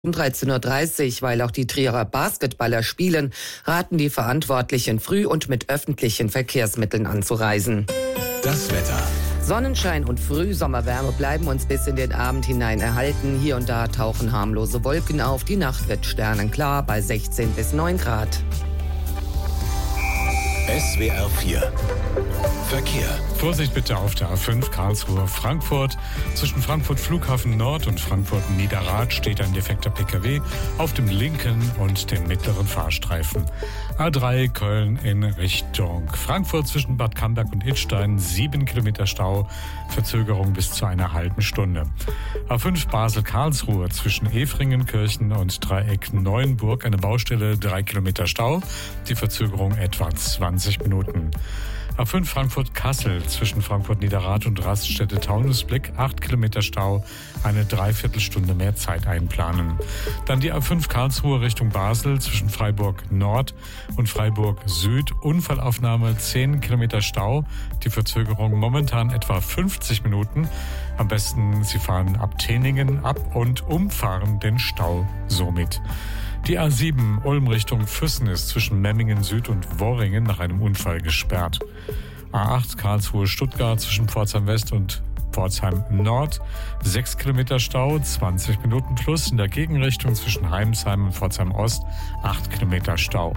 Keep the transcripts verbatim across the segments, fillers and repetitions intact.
Um dreizehn Uhr dreißig, weil auch die Trierer Basketballer spielen, raten die Verantwortlichen früh und mit öffentlichen Verkehrsmitteln anzureisen. Das Wetter. Sonnenschein und Frühsommerwärme bleiben uns bis in den Abend hinein erhalten. Hier und da tauchen harmlose Wolken auf. Die Nacht wird sternenklar bei sechzehn bis neun Grad. S W R vier Verkehr. Vorsicht bitte auf der A fünf Karlsruhe Frankfurt. Zwischen Frankfurt Flughafen Nord und Frankfurt Niederrad steht ein defekter P K W auf dem linken und dem mittleren Fahrstreifen. A drei Köln in Richtung Frankfurt zwischen Bad Camberg und Idstein sieben Kilometer Stau, Verzögerung bis zu einer halben Stunde. A fünf Basel Karlsruhe zwischen Efringenkirchen und Dreieck Neuenburg eine Baustelle, drei Kilometer Stau, die Verzögerung etwa zwanzig Minuten. A fünf Frankfurt-Kassel zwischen Frankfurt-Niederrad und Raststätte Taunusblick, acht Kilometer Stau, eine Dreiviertelstunde mehr Zeit einplanen. Dann die A fünf Karlsruhe Richtung Basel zwischen Freiburg Nord und Freiburg Süd, Unfallaufnahme, zehn Kilometer Stau, die Verzögerung momentan etwa fünfzig Minuten. Am besten Sie fahren ab Teningen ab und umfahren den Stau somit. Die A sieben Ulm Richtung Füssen ist zwischen Memmingen Süd und Worringen nach einem Unfall gesperrt. A acht Karlsruhe Stuttgart zwischen Pforzheim West und Pforzheim Nord, sechs Kilometer Stau, zwanzig Minuten plus. In der Gegenrichtung zwischen Heimsheim und Pforzheim Ost, acht Kilometer Stau.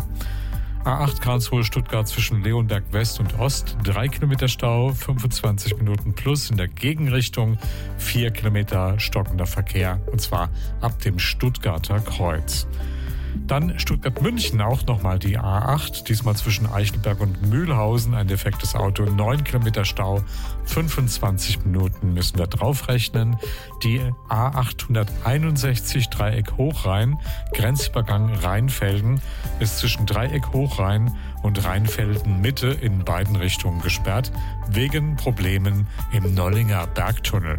A acht Karlsruhe Stuttgart zwischen Leonberg West und Ost, drei Kilometer Stau, fünfundzwanzig Minuten plus. In der Gegenrichtung vier Kilometer stockender Verkehr, und zwar ab dem Stuttgarter Kreuz. Dann Stuttgart-München, auch nochmal die A acht, diesmal zwischen Eichelberg und Mühlhausen, ein defektes Auto, neun Kilometer Stau, fünfundzwanzig Minuten müssen wir draufrechnen. Die A achthunderteinundsechzig Dreieck Hochrhein, Grenzübergang Rheinfelden, ist zwischen Dreieck Hochrhein und Rheinfelden Mitte in beiden Richtungen gesperrt, wegen Problemen im Nollinger Bergtunnel.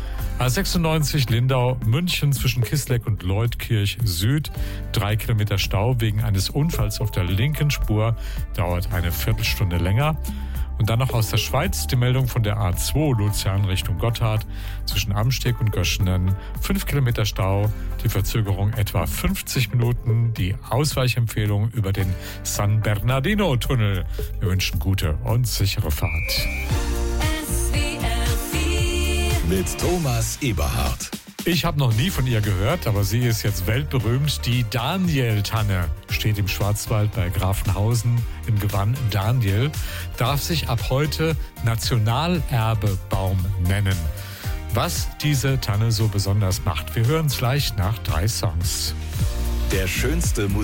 A sechsundneunzig Lindau, München zwischen Kisleck und Leutkirch Süd. Drei Kilometer Stau wegen eines Unfalls auf der linken Spur. Dauert eine Viertelstunde länger. Und dann noch aus der Schweiz die Meldung von der A zwei Luzern Richtung Gotthard. Zwischen Amsteg und Göschenen. Fünf Kilometer Stau. Die Verzögerung etwa fünfzig Minuten. Die Ausweichempfehlung über den San Bernardino-Tunnel. Wir wünschen gute und sichere Fahrt. Mit Thomas Eberhardt. Ich habe noch nie von ihr gehört, aber sie ist jetzt weltberühmt. Die Daniel-Tanne steht im Schwarzwald bei Grafenhausen im Gewann Daniel, darf sich ab heute Nationalerbebaum nennen. Was diese Tanne so besonders macht, wir hören es gleich nach drei Songs. Der schönste Musik.